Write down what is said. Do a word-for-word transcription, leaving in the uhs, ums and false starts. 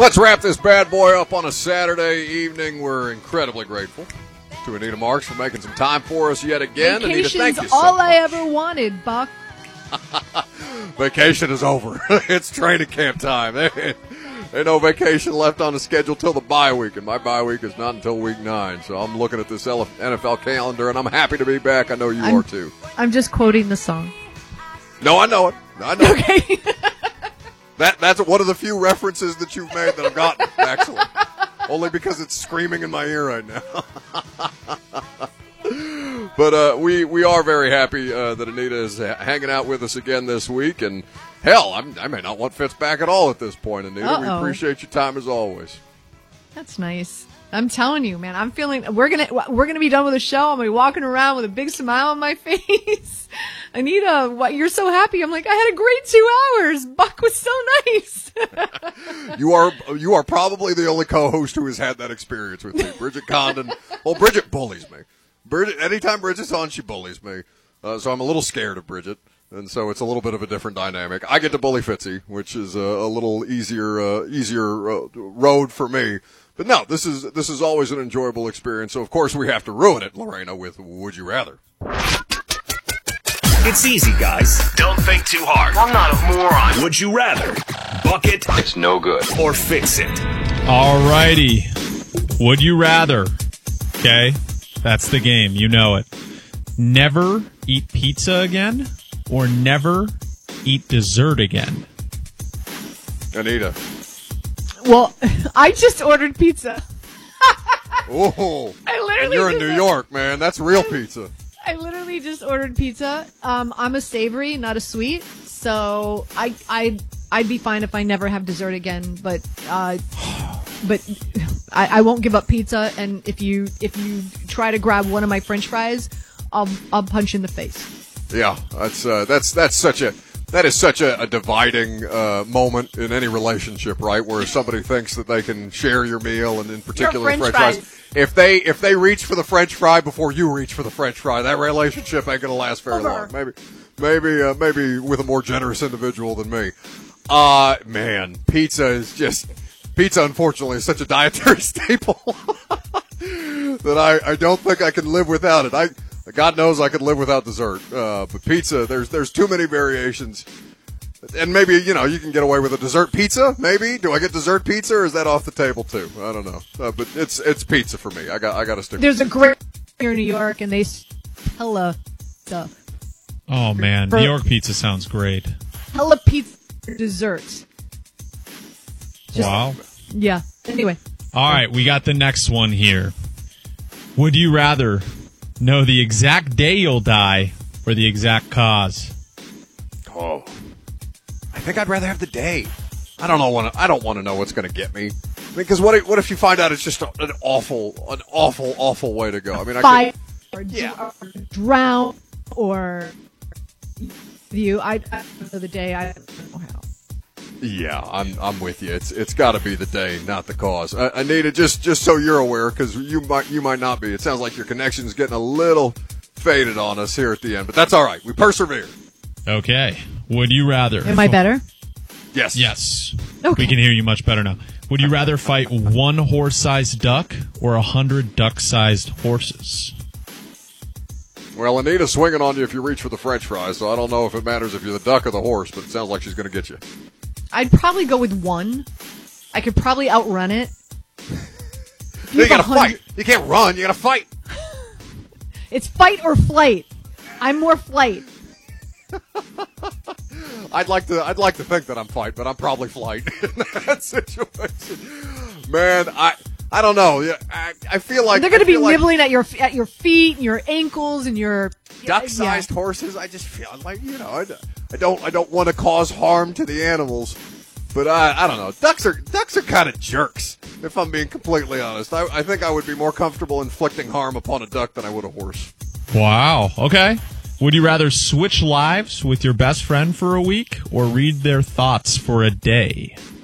Let's wrap this bad boy up on a Saturday evening. We're incredibly grateful to Anita Marks for making some time for us yet again. Vacation's Anita, thank you so all much. I ever wanted, Buck. Vacation is over. It's training camp time. There ain't no vacation left on the schedule till the bye week, and my bye week is not until week nine. So I'm looking at this N F L calendar, and I'm happy to be back. I know you I'm, are too. I'm just quoting the song. No, I know it. I know Okay. it. That, that's one of the few references that you've made that I've gotten, actually. Only because it's screaming in my ear right now. But uh, we, we are very happy uh, that Anita is ha- hanging out with us again this week. And, hell, I'm, I may not want Fitz back at all at this point, Anita. Uh-oh. We appreciate your time as always. That's nice. I'm telling you, man. I'm feeling we're gonna we're gonna be done with the show. I'm gonna be walking around with a big smile on my face. Anita, what? You're so happy. I'm like, I had a great two hours. Buck was so nice. You are you are probably the only co-host who has had that experience with me. Bridget Condon. Well, Bridget bullies me. Bridget, anytime Bridget's on, she bullies me. Uh, so I'm a little scared of Bridget. And so it's a little bit of a different dynamic. I get to bully Fitzy, which is a, a little easier, uh, easier uh, road for me. But no, this is this is always an enjoyable experience. So of course we have to ruin it, Lorena, with Would You Rather. It's easy, guys. Don't think too hard. I'm not a moron. Would you rather buck it? It's no good. Or fix it? All righty. Would you rather? Okay, that's the game. You know it. Never eat pizza again, or never eat dessert again? Anita. Well, I just ordered pizza. Oh, I literally you're in just- New York, man. That's real pizza. I literally just ordered pizza. Um, I'm a savory, not a sweet, so I I I'd be fine if I never have dessert again. But uh, but I, I won't give up pizza. And if you if you try to grab one of my French fries, I'll I'll punch you in the face. Yeah, that's uh, that's that's such a that is such a, a dividing uh, moment in any relationship, right? Where somebody thinks that they can share your meal, and in particular French French fries. fries. If they if they reach for the French fry before you reach for the French fry, that relationship ain't gonna last very Over. long. Maybe maybe uh, maybe with a more generous individual than me. Uh man, pizza is just pizza. Unfortunately, is such a dietary staple that I I don't think I can live without it. I. God knows I could live without dessert, uh, but pizza, there's there's too many variations. And maybe, you know, you can get away with a dessert pizza, maybe? Do I get dessert pizza, or is that off the table, too? I don't know. Uh, but it's it's pizza for me. I got I got to stick There's with a great here in New York, and they hella stuff. Oh, man. New York pizza sounds great. Hella pizza for desserts. Just- Wow. Yeah. Anyway. All right, we got the next one here. Would you rather know the exact day you'll die or the exact cause? Oh, I think I'd rather have the day. I don't know. Want I don't want to know what's going to get me. Because what if, what if you find out it's just a, an awful, an awful, awful way to go? I mean, I Fight could, or, yeah. or drown or you. I, I don't know the day. I don't know how. Yeah, I'm I'm with you. It's it's got to be the day, not the cause. Uh, Anita, just just so you're aware, because you might you might not be. It sounds like your connection's getting a little faded on us here at the end, but that's all right. We persevere. Okay. Would you rather? Am I better? Yes. Yes. Okay. We can hear you much better now. Would you rather fight one horse-sized duck or a hundred duck-sized horses? Well, Anita's swinging on you if you reach for the French fries, so I don't know if it matters if you're the duck or the horse, but it sounds like she's going to get you. I'd probably go with one. I could probably outrun it. You got to a hundred- fight. You can't run. You got to fight. It's fight or flight. I'm more flight. I'd like to. I'd like to think that I'm fight, but I'm probably flight in that situation. Man, I. I don't know. Yeah, I, I feel like They're going to I be feel like nibbling at your at your feet and your ankles and your duck-sized yeah. horses. I just feel like you know. I, I don't. I don't want to cause harm to the animals, but I. I don't know. Ducks are ducks are kind of jerks. If I'm being completely honest, I, I think I would be more comfortable inflicting harm upon a duck than I would a horse. Wow. Okay. Would you rather switch lives with your best friend for a week or read their thoughts for a day?